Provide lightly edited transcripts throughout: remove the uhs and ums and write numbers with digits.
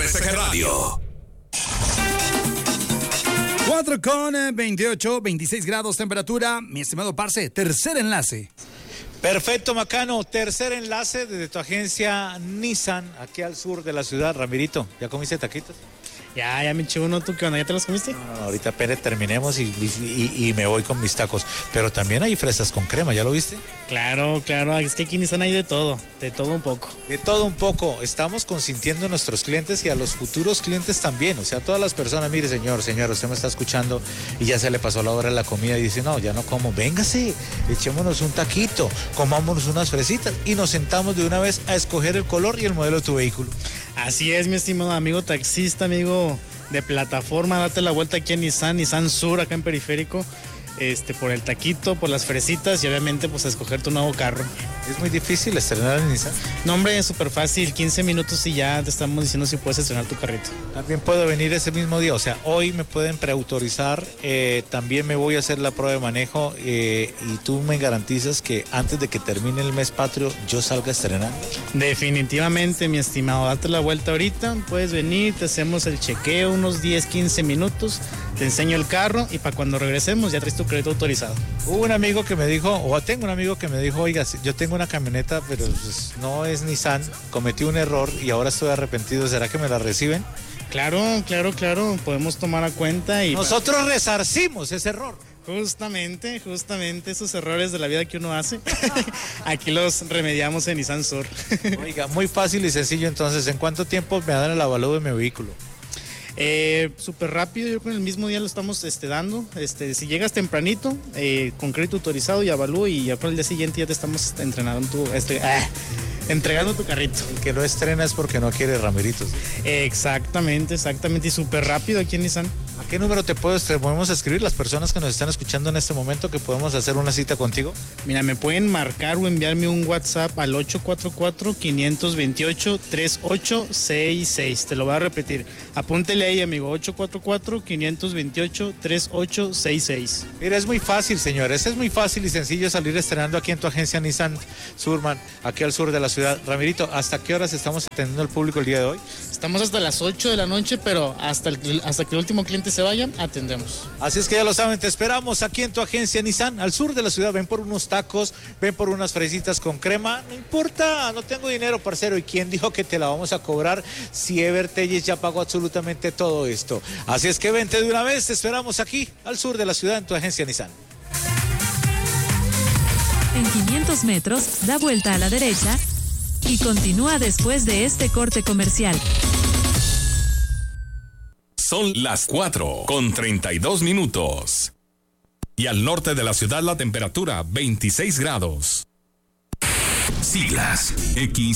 RCG Radio. 4:28, 26 grados temperatura. Mi estimado parce, tercer enlace. Perfecto, Macano. Tercer enlace desde tu agencia Nissan, aquí al sur de la ciudad. Ramirito, ¿ya comiste taquitos? Ya me eché uno. ¿Tú qué onda? ¿Ya te los comiste? No, ahorita apenas terminemos y me voy con mis tacos. Pero también hay fresas con crema, ¿ya lo viste? Claro, es que aquí en Nissan hay de todo un poco. De todo un poco. Estamos consintiendo a nuestros clientes y a los futuros clientes también. O sea, todas las personas, mire, señor, usted me está escuchando y ya se le pasó la hora de la comida y dice, no, ya no como. Véngase, echémonos un taquito, comámonos unas fresitas y nos sentamos de una vez a escoger el color y el modelo de tu vehículo. Así es, mi estimado amigo taxista, amigo de plataforma, date la vuelta aquí en Nissan Sur, acá en Periférico, por el taquito, por las fresitas y obviamente pues a escoger tu nuevo carro. ¿Es muy difícil estrenar en Nissan? No, hombre, es súper fácil, 15 minutos y ya te estamos diciendo si puedes estrenar tu carrito. También puedo venir ese mismo día, o sea, hoy me pueden preautorizar, también me voy a hacer la prueba de manejo y tú me garantizas que antes de que termine el mes patrio yo salga estrenando. Definitivamente, mi estimado, date la vuelta ahorita, puedes venir, te hacemos el chequeo, unos 10, 15 minutos, te enseño el carro y para cuando regresemos ya traes tu crédito autorizado. Hubo un amigo que me dijo, tengo un amigo que me dijo, oiga, yo tengo una camioneta, pero pues, no es Nissan, cometí un error y ahora estoy arrepentido, ¿será que me la reciben? Claro, podemos tomar a cuenta y... Nosotros resarcimos ese error. Justamente, esos errores de la vida que uno hace, aquí los remediamos en Nissan Sur. Oiga, muy fácil y sencillo entonces, ¿en cuánto tiempo me dan el avalúo de mi vehículo? Súper rápido, yo creo que el mismo día lo estamos dando. Si llegas tempranito, con crédito autorizado y avalúo, y ya por el día siguiente ya te estamos entregando tu carrito. El que no estrena es porque no quiere, Ramiritos. Exactamente, y súper rápido aquí en Nissan. ¿A qué número te podemos escribir las personas que nos están escuchando en este momento, que podemos hacer una cita contigo? Mira, me pueden marcar o enviarme un WhatsApp al 844-528-3866. Te lo voy a repetir. Apúntele ahí, amigo, 844-528-3866. Mira, es muy fácil, señores. Es muy fácil y sencillo salir estrenando aquí en tu agencia Nissan Surman, aquí al sur de la ciudad. Ramirito, ¿hasta qué horas estamos atendiendo al público el día de hoy? Estamos hasta las 8 de la noche, pero hasta que el último cliente se vaya, atendemos. Así es que ya lo saben, te esperamos aquí en tu agencia Nissan, al sur de la ciudad. Ven por unos tacos, ven por unas fresitas con crema. No importa, no tengo dinero, parcero. ¿Y quién dijo que te la vamos a cobrar si Ever Telles ya pagó absolutamente todo esto? Así es que vente de una vez, te esperamos aquí, al sur de la ciudad, en tu agencia Nissan. En 500 metros, da vuelta a la derecha y continúa después de este corte comercial. Son las 4:32. Y al norte de la ciudad la temperatura 26 grados. Siglas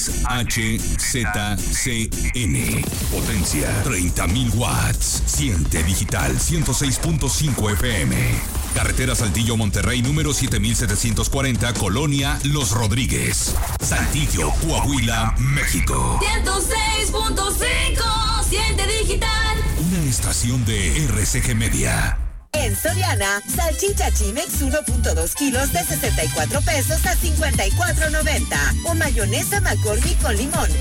XHZCN. Potencia 30.000 watts. Siente digital 106.5 FM. Carretera Saltillo Monterrey número 7740, Colonia Los Rodríguez, Saltillo, Coahuila, México. 106.5, siente digital. Una estación de RCG Media. En Soriana, salchicha Chimex 1.2 kilos de 64 pesos a 54.90. O mayonesa McCormick con limón